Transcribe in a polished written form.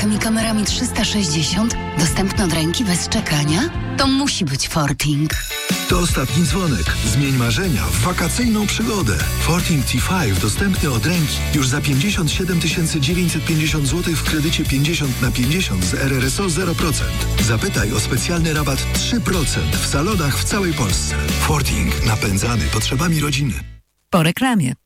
zapachem i kamerami 360, dostępny od ręki bez czekania? To musi być Forting. To ostatni dzwonek. Zmień marzenia w wakacyjną przygodę. Forting T5 dostępny od ręki już za 57 950 zł w kredycie 50/50 z RRSO 0%. Zapytaj o specjalny rabat 3% w salonach w całej Polsce. Forting napędzany potrzebami rodziny. Po reklamie.